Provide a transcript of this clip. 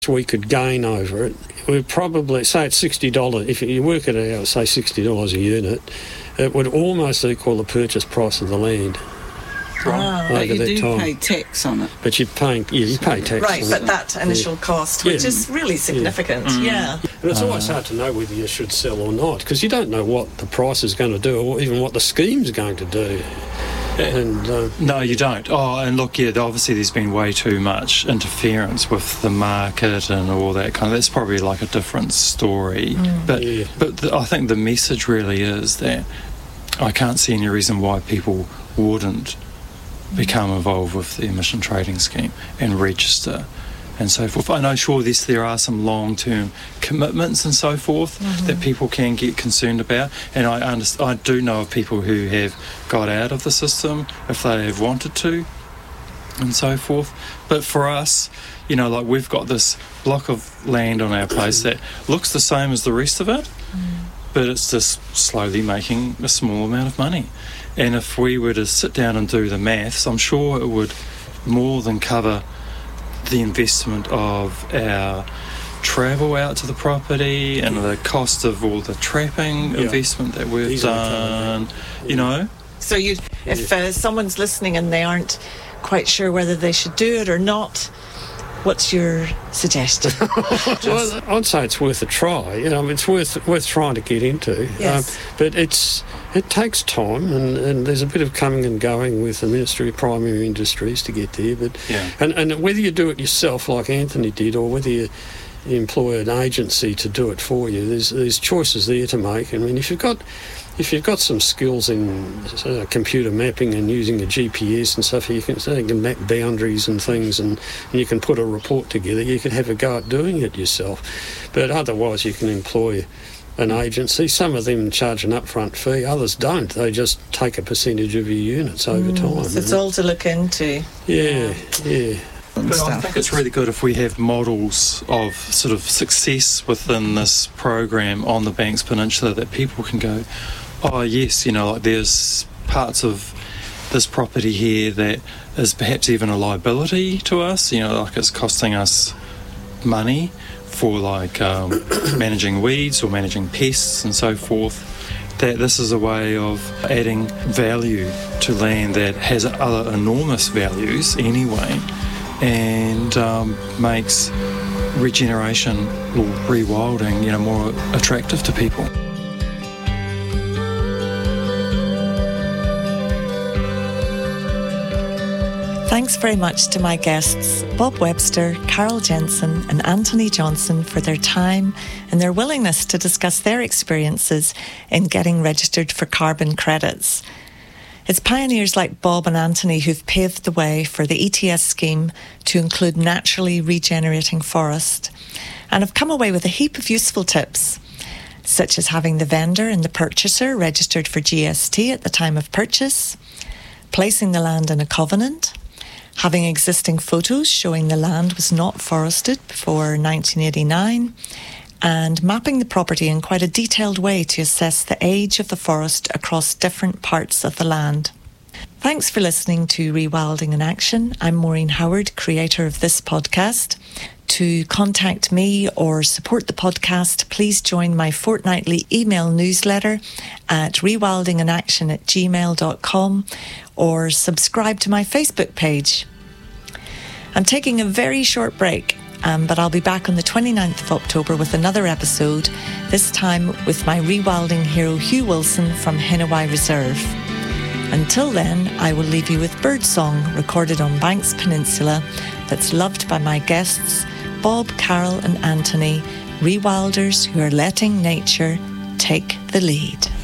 we could gain over it, we'd probably, say it's $60, if you work it out, say $60 a unit, it would almost equal the purchase price of the land. But you do pay tax on it. But you pay tax right, on but it. that initial cost, which is really significant, And it's always hard to know whether you should sell or not, because you don't know what the price is going to do or even what the scheme's going to do. And no, you don't. Oh, and look, obviously there's been way too much interference with the market and all that kind of. That's probably like a different story. But I think the message really is that I can't see any reason why people wouldn't become involved with the emission trading scheme and register and so forth. I know, sure, there are some long-term commitments and so forth that people can get concerned about, and I do know of people who have got out of the system if they have wanted to and so forth. But for us, like we've got this block of land on our place that looks the same as the rest of it, but it's just slowly making a small amount of money. And if we were to sit down and do the maths, I'm sure it would more than cover the investment of our travel out to the property and the cost of all the trapping investment that we've done, So if someone's listening and they aren't quite sure whether they should do it or not, what's your suggestion? Well, I'd say it's worth a try. It's worth trying to get into. Yes. But it takes time, and there's a bit of coming and going with the Ministry of Primary Industries to get there. But and whether you do it yourself, like Anthony did, or whether you employ an agency to do it for you, there's choices there to make. I mean, if you've got some skills in computer mapping and using a GPS and stuff, you can map boundaries and things, and you can put a report together. You could have a go at doing it yourself. But otherwise, you can employ an agency. Some of them charge an upfront fee, others don't. They just take a percentage of your units over time. So it's all to look into. Yeah. But I think it's really good if we have models of sort of success within this program on the Banks Peninsula that people can go, oh yes, like there's parts of this property here that is perhaps even a liability to us, like it's costing us money for like managing weeds or managing pests and so forth, that this is a way of adding value to land that has other enormous values anyway, and makes regeneration or rewilding, more attractive to people. Thanks very much to my guests, Bob Webster, Carol Jensen and Anthony Johnson, for their time and their willingness to discuss their experiences in getting registered for carbon credits. It's pioneers like Bob and Anthony who've paved the way for the ETS scheme to include naturally regenerating forest, and have come away with a heap of useful tips, such as having the vendor and the purchaser registered for GST at the time of purchase, placing the land in a covenant, having existing photos showing the land was not forested before 1989, and mapping the property in quite a detailed way to assess the age of the forest across different parts of the land. Thanks for listening to Rewilding in Action. I'm Maureen Howard, creator of this podcast. To contact me or support the podcast, please join my fortnightly email newsletter at rewildinginaction@gmail.com or subscribe to my Facebook page. I'm taking a very short break, but I'll be back on the 29th of October with another episode, this time with my rewilding hero Hugh Wilson from Hinawai Reserve. Until then, I will leave you with Birdsong, recorded on Banks Peninsula, that's loved by my guests, Bob, Carol and Anthony, rewilders who are letting nature take the lead.